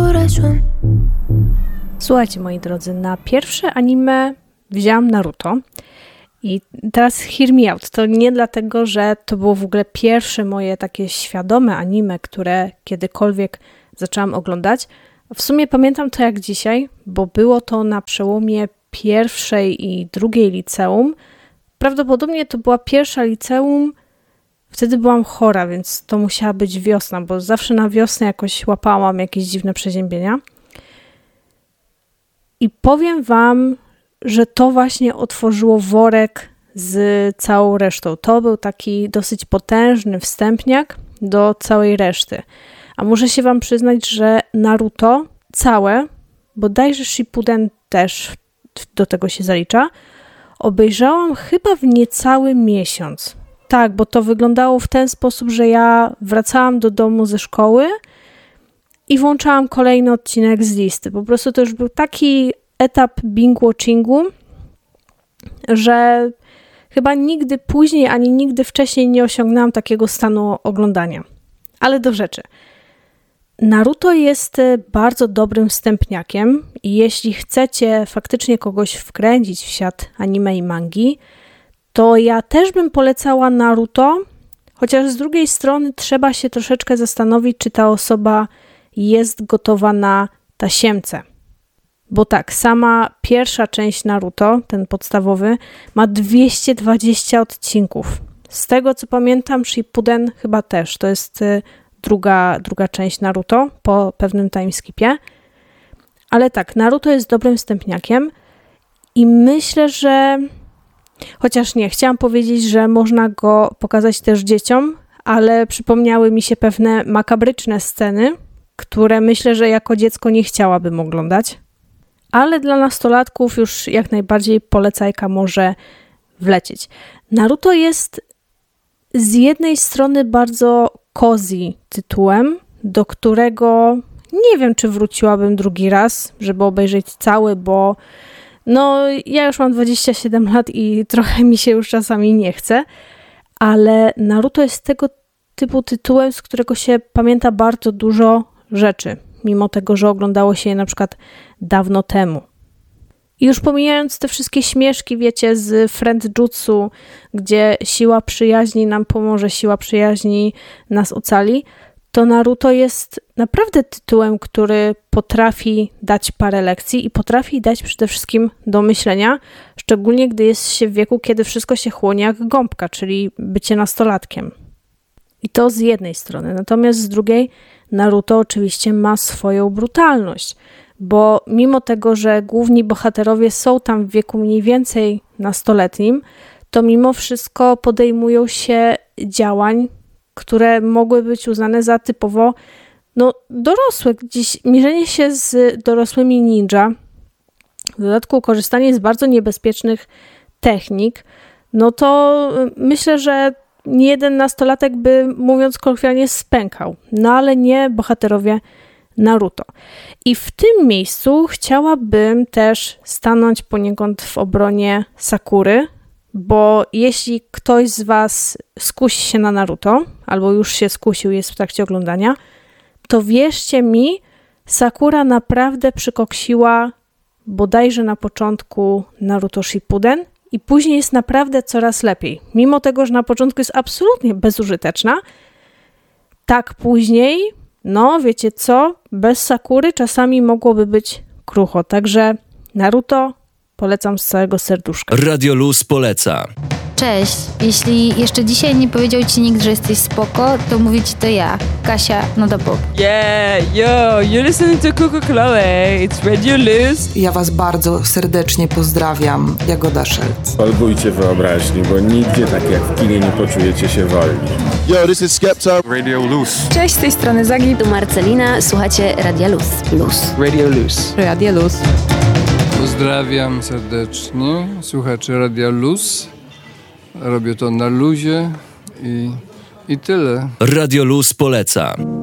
corazón. Słuchajcie, moi drodzy, na pierwsze anime wzięłam Naruto i teraz hear me out. To nie dlatego, że to było w ogóle pierwsze moje takie świadome anime, które kiedykolwiek zaczęłam oglądać. W sumie pamiętam to jak dzisiaj, bo było to na przełomie pierwszej i drugiej liceum. Prawdopodobnie to była pierwsza liceum. Wtedy byłam chora, więc to musiała być wiosna, bo zawsze na wiosnę jakoś łapałam jakieś dziwne przeziębienia. I powiem wam, że to właśnie otworzyło worek z całą resztą. To był taki dosyć potężny wstępniak do całej reszty. A muszę się wam przyznać, że Naruto całe, bodajże Shippuden też do tego się zalicza, obejrzałam chyba w niecały miesiąc. Tak, bo to wyglądało w ten sposób, że ja wracałam do domu ze szkoły i włączałam kolejny odcinek z listy. Po prostu to już był taki etap binge-watchingu, że chyba nigdy później, ani nigdy wcześniej nie osiągnęłam takiego stanu oglądania. Ale do rzeczy. Naruto jest bardzo dobrym wstępniakiem i jeśli chcecie faktycznie kogoś wkręcić w świat anime i mangi, to ja też bym polecała Naruto, chociaż z drugiej strony trzeba się troszeczkę zastanowić, czy ta osoba jest gotowa na tasiemce. Bo tak, sama pierwsza część Naruto, ten podstawowy, ma 220 odcinków. Z tego co pamiętam, Shippuden chyba też. To jest druga część Naruto po pewnym timeskipie. Ale tak, Naruto jest dobrym wstępniakiem i myślę, że chociaż nie, chciałam powiedzieć, że można go pokazać też dzieciom, ale przypomniały mi się pewne makabryczne sceny, które myślę, że jako dziecko nie chciałabym oglądać. Ale dla nastolatków już jak najbardziej polecajka może wlecieć. Naruto jest z jednej strony bardzo cozy tytułem, do którego nie wiem, czy wróciłabym drugi raz, żeby obejrzeć cały, bo no ja już mam 27 lat i trochę mi się już czasami nie chce, ale Naruto jest tego typu tytułem, z którego się pamięta bardzo dużo rzeczy, mimo tego, że oglądało się je na przykład dawno temu. I już pomijając te wszystkie śmieszki, wiecie, z friendjutsu, gdzie siła przyjaźni nam pomoże, siła przyjaźni nas ocali, to Naruto jest naprawdę tytułem, który potrafi dać parę lekcji i potrafi dać przede wszystkim do myślenia, szczególnie gdy jest się w wieku, kiedy wszystko się chłonie jak gąbka, czyli bycie nastolatkiem. I to z jednej strony. Natomiast z drugiej Naruto oczywiście ma swoją brutalność, bo mimo tego, że główni bohaterowie są tam w wieku mniej więcej nastoletnim, to mimo wszystko podejmują się działań, które mogły być uznane za typowo dorosłe. Gdzieś mierzenie się z dorosłymi ninja, w dodatku korzystanie z bardzo niebezpiecznych technik, no to myślę, że niejeden nastolatek by, mówiąc kolokwialnie, spękał. No ale nie bohaterowie Naruto. I w tym miejscu chciałabym też stanąć poniekąd w obronie Sakury, bo jeśli ktoś z was skusi się na Naruto, albo już się skusił, jest w trakcie oglądania, to wierzcie mi, Sakura naprawdę przykoksiła bodajże na początku Naruto Shippuden i później jest naprawdę coraz lepiej. Mimo tego, że na początku jest absolutnie bezużyteczna, tak później, no wiecie co, bez Sakury czasami mogłoby być krucho. Także Naruto polecam z całego serduszka. Radio Luz poleca. Cześć, jeśli jeszcze dzisiaj nie powiedział ci nikt, że jesteś spoko, to mówię ci to ja, Kasia Nodopop. Yeah, yo, you're listening to Coca-Cola, it's Radio Luz. Ja was bardzo serdecznie pozdrawiam, Jagoda Szelc. Polgujcie wyobraźni, bo nigdzie tak jak w kinie nie poczujecie się wolni. Yo, this is Skepta. Radio Luz. Cześć, z tej strony Zagi. Tu Marcelina, słuchacie Radia Luz. Luz. Radio Luz. Radia Luz. Pozdrawiam serdecznie słuchaczy Radia Luz. Robię to na luzie i tyle. Radio Luz poleca.